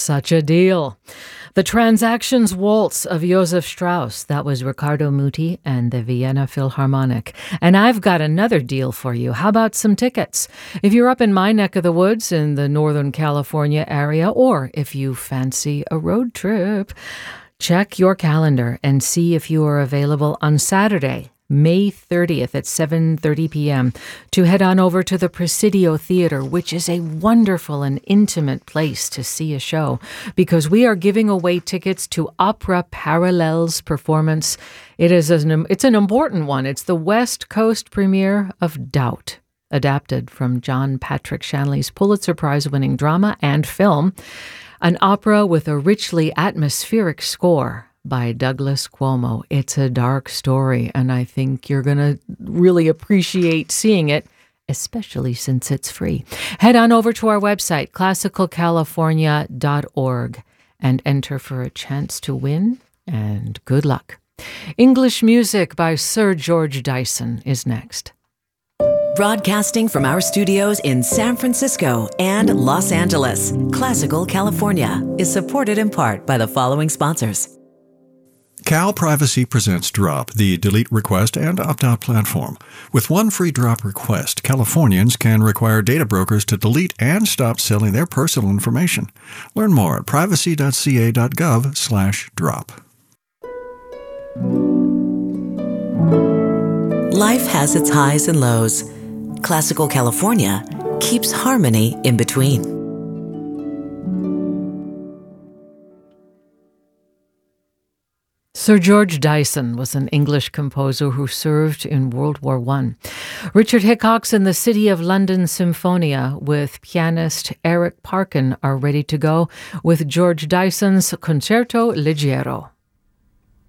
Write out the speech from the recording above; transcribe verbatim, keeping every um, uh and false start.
Such a deal. The Transactions Waltz of Josef Strauss. That was Riccardo Muti and the Vienna Philharmonic. And I've got another deal for you. How about some tickets? If you're up in my neck of the woods in the Northern California area, or if you fancy a road trip, check your calendar and see if you are available on Saturday, May thirtieth at seven thirty p.m. to head on over to the Presidio Theater, which is a wonderful and intimate place to see a show, because we are giving away tickets to Opera Parallel's performance. It is an, it's an important one. It's the West Coast premiere of Doubt, adapted from John Patrick Shanley's Pulitzer Prize-winning drama and film, an opera with a richly atmospheric score by Douglas Cuomo. It's a dark story, and I think you're going to really appreciate seeing it, especially since it's free. Head on over to our website, classical california dot org, and enter for a chance to win, and good luck. English music by Sir George Dyson is next. Broadcasting from our studios in San Francisco and Los Angeles, Classical California is supported in part by the following sponsors. Cal Privacy presents Drop, the delete request and opt-out platform. With one free drop request, Californians can require data brokers to delete and stop selling their personal information. Learn more at privacy dot c a dot gov slash drop. Life has its highs and lows. Classical California keeps harmony in between. Sir George Dyson was an English composer who served in World War One. Richard Hickox and the City of London Symphonia with pianist Eric Parkin are ready to go with George Dyson's Concerto Leggero.